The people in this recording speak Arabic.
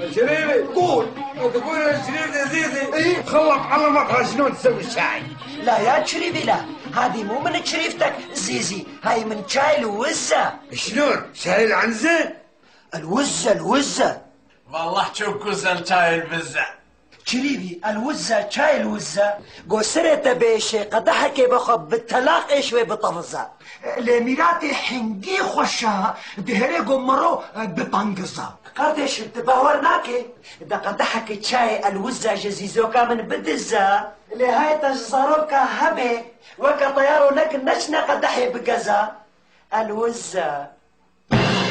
شريفي قول. تقول يا شريف يا زيزي ايه؟ خلص علمك شلون تسوي الشاي. لا يا شريفي لا، هذه مو من شريفتك زيزي، هاي من شاي الوزة. شلون؟ شاي العنزة؟ الوزة والله تشوف كوزن شاي البزة. شريفي الوزة شاي الوزة قصرت بيش قدحك بخب بالتلاق شوي بطفزة لميراتي حنجي خوشها دهري قمرو ببانقزة قردش بتباورناكي دا قدحك شاي الوزة جزيزوكا من بدزة لهاي تجزروكا هبي وكا طيارو لك نشنا قدحي بقزة الوزة